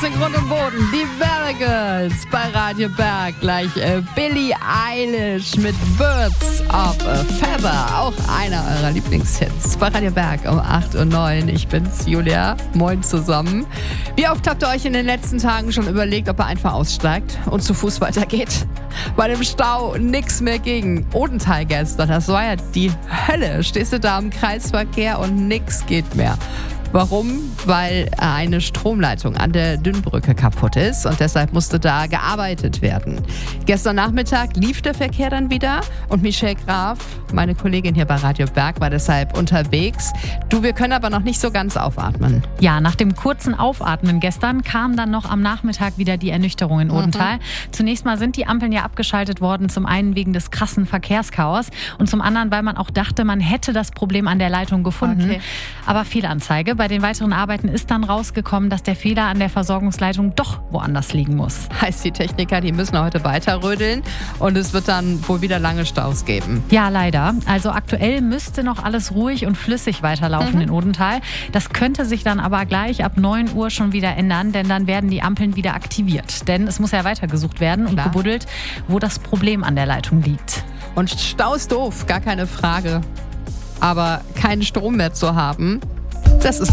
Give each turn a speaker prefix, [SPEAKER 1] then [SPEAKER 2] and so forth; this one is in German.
[SPEAKER 1] in Grund und Boden. Die Valley Girls bei Radio Berg. Gleich Billie Eilish mit Birds of a Feather. Auch einer eurer Lieblingshits bei Radio Berg um 8:09 Uhr. Ich bin's, Julia. Moin zusammen. Wie oft habt ihr euch in den letzten Tagen schon überlegt, ob ihr einfach aussteigt und zu Fuß weitergeht? Bei dem Stau nix mehr gegen. Odenthal gestern, das war ja die Hölle. Stehst du da im Kreisverkehr und nix geht mehr. Warum? Weil eine Stromleitung an der Dünnbrücke kaputt ist und deshalb musste da gearbeitet werden. Gestern Nachmittag lief der Verkehr dann wieder und Michelle Graf, meine Kollegin hier bei Radio Berg, war deshalb unterwegs. Du, wir können aber noch nicht so ganz aufatmen.
[SPEAKER 2] Ja, nach dem kurzen Aufatmen gestern kam dann noch am Nachmittag wieder die Ernüchterung in Odenthal. Zunächst mal sind die Ampeln ja abgeschaltet worden, zum einen wegen des krassen Verkehrschaos und zum anderen, weil man auch dachte, man hätte das Problem an der Leitung gefunden.
[SPEAKER 1] Okay.
[SPEAKER 2] Aber Fehlanzeige. Bei den weiteren Arbeiten ist dann rausgekommen, dass der Fehler an der Versorgungsleitung doch woanders liegen muss.
[SPEAKER 1] Heißt, die Techniker, die müssen heute weiterrödeln und es wird dann wohl wieder lange Staus geben.
[SPEAKER 2] Ja, leider. Also aktuell müsste noch alles ruhig und flüssig weiterlaufen in Odenthal. Das könnte sich dann aber gleich ab 9 Uhr schon wieder ändern, denn dann werden die Ampeln wieder aktiviert. Denn es muss ja weitergesucht werden und gebuddelt, wo das Problem an der Leitung liegt.
[SPEAKER 1] Und Stau ist doof, gar keine Frage. Aber keinen Strom mehr zu haben, das ist